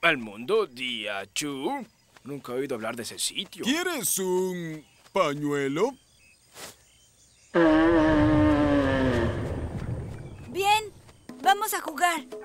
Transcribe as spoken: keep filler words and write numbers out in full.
¿Al mundo Diachu? Nunca he oído hablar de ese sitio. ¿Quieres un pañuelo? Bien, vamos a jugar.